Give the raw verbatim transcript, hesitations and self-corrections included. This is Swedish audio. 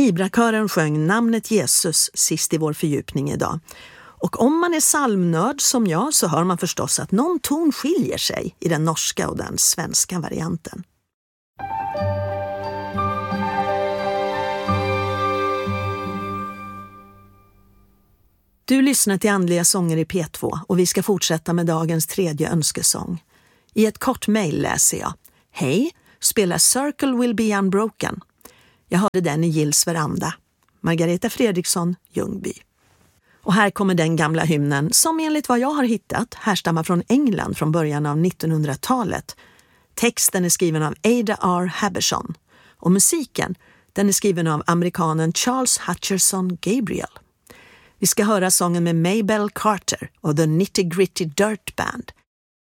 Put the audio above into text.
Ibrakören sjöng namnet Jesus sist i vår fördjupning idag. Och om man är psalmnörd som jag så hör man förstås att någon ton skiljer sig i den norska och den svenska varianten. Du lyssnar till Andliga sånger i P två och vi ska fortsätta med dagens tredje önskesång. I ett kort mejl läser jag: Hej, spela Circle Will Be Unbroken. Jag hörde den i Gills veranda. Margareta Fredriksson, Ljungby. Och här kommer den gamla hymnen som enligt vad jag har hittat härstammar från England från början av nittonhundratalet. Texten är skriven av Ada R. Haberson och musiken den är skriven av amerikanen Charles Hutcherson Gabriel. Vi ska höra sången med Maybelle Carter och The Nitty Gritty Dirt Band